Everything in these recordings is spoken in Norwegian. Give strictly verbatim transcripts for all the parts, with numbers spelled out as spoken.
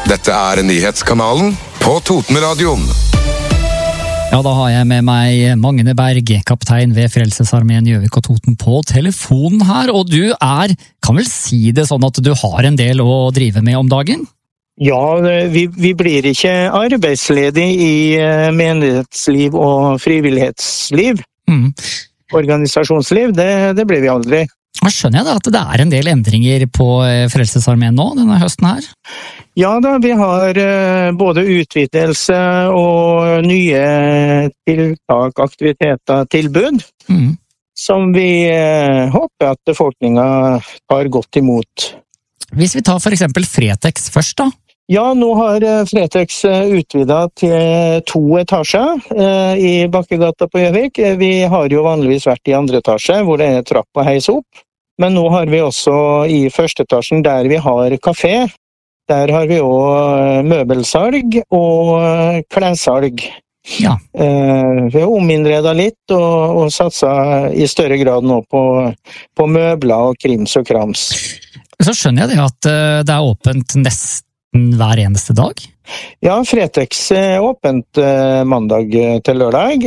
Dette er nyhetskanalen på Totenradioen. Ja, da har jeg med meg Magne Berg, kaptein ved Frelsesarmeen Gjøvik og Toten på telefonen her, og du er, kan vel si det sånn at du har en del å drive med om dagen? Ja, vi, vi blir ikke arbeidsledig i menighetsliv og frivillighetsliv. Mm. Organisasjonsliv, det, det blir vi aldri. Da skjønner jeg da at det er en del endringer på Frelsesarmeen nå, denne høsten her? Ja da, vi har både utvidelse og nye tiltak, aktiviteter, tilbud, mm. som vi håper at befolkningen tar godt imot. Hvis vi tar for eksempel Fretex først da? Ja, nå har Fretex utvidet til to etasjer i Bakkegata på Gjøvik. Vi har jo vanligvis vært i andre etasje, hvor det er trapp og heis opp. Men nå har vi også i første etasjen der vi har kafé. Der har vi også møbelsalg og klessalg. Ja. Vi har ominnredet litt og, og satset i større grad nå på, på møbler og krims og krams. Så skjønner jeg det at det er åpent nesten hver eneste dag? Ja, Fretex er åpent mandag til lørdag,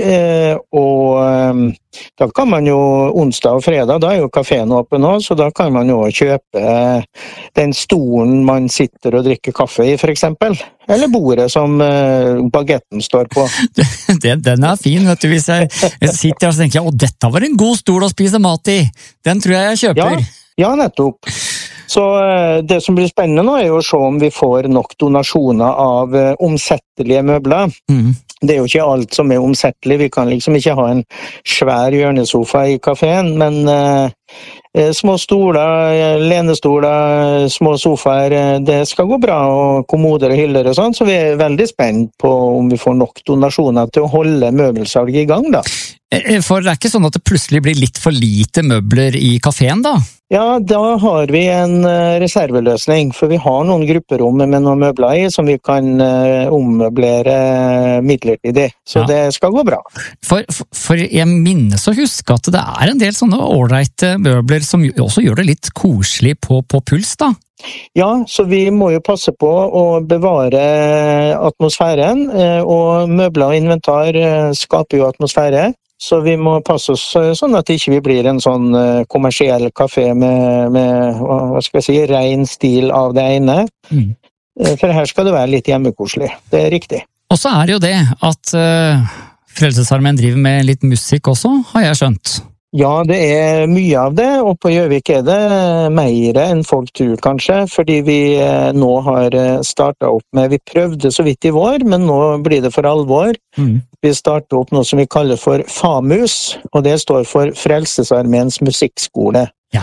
og da kan man jo onsdag og fredag, da er jo kaféen åpen nå, så da kan man jo kjøpe den stolen man sitter og drikker kaffe i, for eksempel. Eller bordet som bagetten står på. Den er fin, vet du. Hvis jeg sitter her og tenker, å, dette var en god stol å spise mat i. Den tror jeg jeg kjøper. Ja, ja nettopp. Så det som blir spennende nå er jo å se om vi får nok donasjoner av omsettelige møbler. Mm. Det er jo ikke alt som er omsettelig. Vi kan liksom ikke ha en svær hjørnesofa i kaféen, men eh, små stoler, lenestoler, små sofaer, det skal gå bra, og kommoder og hyller og sånn, så vi er veldig spent på om vi får nok donasjoner til å holde møbelsalget i gang da. For det er ikke sånn at det plutselig blir litt for lite møbler i kaféen da? Ja, da har vi en reserveløsning, for vi har noen grupperom med noen møbler i som vi kan ommøblere midlertidig, så ja. Det skal gå bra. For, for, for jeg minnes å huske at det er en del sånne ålreite møbler som også gjør det litt koselig på, på puls da? Ja, så vi må jo passe på å bevare atmosfæren, og møbler og inventar skaper jo atmosfære. Så vi må passe oss sånn at ikke vi blir en sånn kommersiell kafé med, med hva skal jeg si, ren stil av det ene. Mm. For her skal det være litt hjemmekoselig. Det er riktig. Og så er det jo det at uh, Frelsesarmeen driver med litt musikk også, har jeg skjønt. Ja, det er mye av det, og på Gjøvik er det mer enn folk tror kanskje, fordi vi nå har startet opp med, vi prøvde så vidt i vår, men nå blir det for alvor. Mm. Vi startet opp noe som vi kaller for FAMUS, og det står for Frelsesarmeens musikkskole. Ja.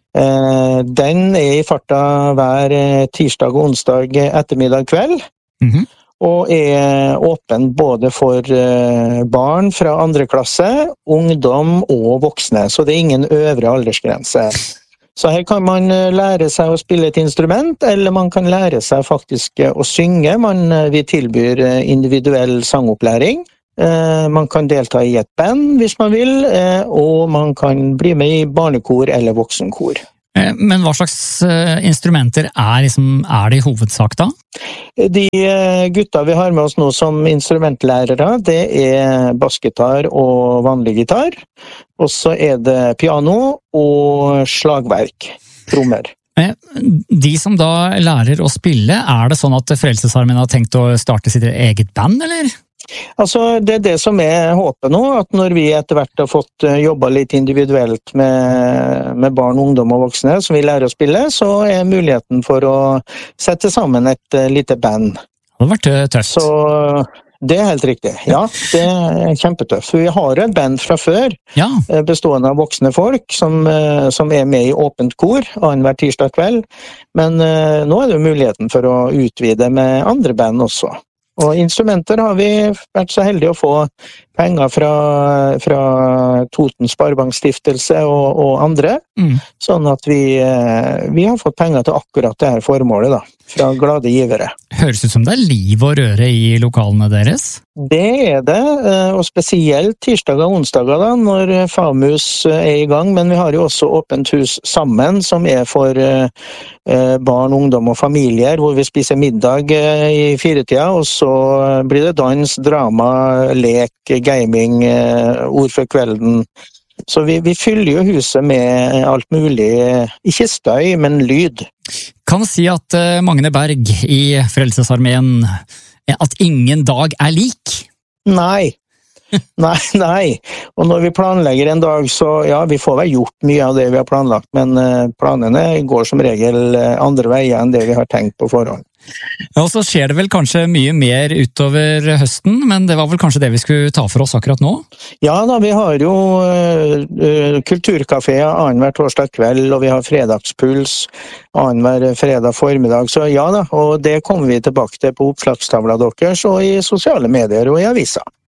Den er i farta hver tirsdag og onsdag ettermiddag kveld. Mhm. Og er åpen både for barn fra andre klasse, ungdom og voksne, så det er ingen øvre aldersgrense. Så her kan man lære seg å spille et instrument, eller man kan lære seg faktisk å synge. Man, vi tilbyr individuell sangopplæring. Man kan delta i et band hvis man vil, og man kan bli med i barnekor eller voksenkor. Men hva slags instrumenter er, liksom, er det i hovedsak da? De gutta vi har med oss nå som instrumentlærere, det er bassgitar og vanlig gitar. Og så er det piano og slagverk, trommer. De som da lærer å spille, er det sånn at Frelsesarmeen har tenkt å starte sitt eget band, eller? Altså, det er det som er håpet nå, at når vi etter hvert har fått jobba litt individuelt med, med barn, ungdom og voksne som vi lærer å spille, så er muligheten for å sette sammen et lite band. Det har vært tøft. Så det er helt riktig. Ja, det er kjempetøft. Vi har et band fra før, ja. Bestående av voksne folk, som, som er med i åpent kor, annenhver tirsdag kveld. Men nå er det muligheten for å utvide med andre band også. Og instrumenter har vi vært så heldige å få penger fra, fra Toten Sparebankstiftelse og, og andre, mm. sånn at vi, vi har fått penger til akkurat det her formålet da. fra glade givere. Høres ut som det er liv og røre i lokalene deres? Det er det, og spesielt tirsdager og onsdager da, når Famus er i gang, men vi har jo også åpent hus sammen, som er for barn, ungdom og familier, hvor vi spiser middag i firetida, og så blir det dans, drama, lek, gaming, ord for kvelden. Så vi, vi fyller jo huset med alt mulig, ikke støy, men lyd. Kan si at uh, Magne Berg i Frelsesarmeen, at ingen dag er lik? Nei, nei, nei. Og når vi planlegger en dag, så ja, vi får vel gjort mye av det vi har planlagt, men uh, planene går som regel andre veier enn det vi har tenkt på forhånd. Ja, og så skjer det vel kanskje mye mer utover høsten, men det var vel kanskje det vi skulle ta for oss akkurat nå? Ja da, vi har jo uh, kulturkaféer annenhver torsdag kveld, og vi har fredagspuls annenhver fredag formiddag, så ja da, og det kommer vi tilbake til på oppslagstavla deres, og i sosiale medier og i avisa.